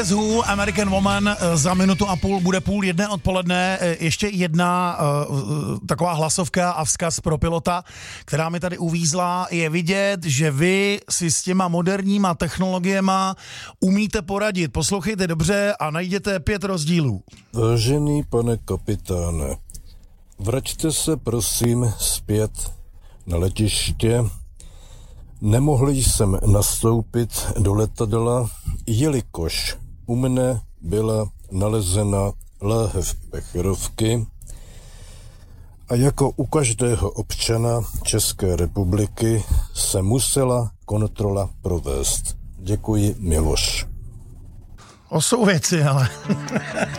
American Woman za minutu a půl, bude 12:30 odpoledne. Ještě jedna taková hlasovka a vzkaz pro pilota, která mi tady uvízla. Je vidět, že vy si s těma moderníma technologiema umíte poradit. Poslouchejte dobře a najděte 5 rozdílů. Vážený pane kapitáne, vraťte se prosím zpět na letiště. Nemohl jsem nastoupit do letadla, jelikož u mne byla nalezena láhev becherovky a jako u každého občana České republiky se musela kontrola provést. Děkuji, Miloš. Jsou věci, ale...